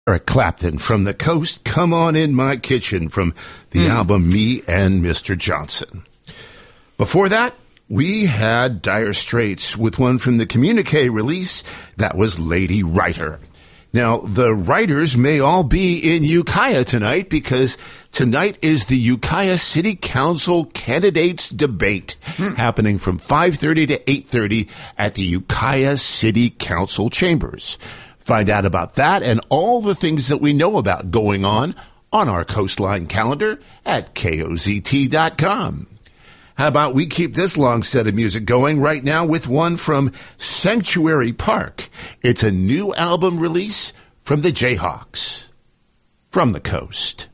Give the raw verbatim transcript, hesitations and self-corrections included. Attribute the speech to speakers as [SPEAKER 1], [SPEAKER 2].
[SPEAKER 1] Eric Clapton from the Coast, Come On In My Kitchen, from the mm. album Me and Mister Johnson. Before that, we had Dire Straits with one from the Communique release. That was Lady Writer. Now, the writers may all be in Ukiah tonight because tonight is the Ukiah City Council Candidates Debate mm. happening from five thirty to eight thirty at the Ukiah City Council Chambers. Find out about that and all the things that we know about going on on our Coastline calendar at K O Z T dot com. How about we keep this long set of music going right now with one from Sanctuary Park. It's a new album release from the Jayhawks. From the Coast.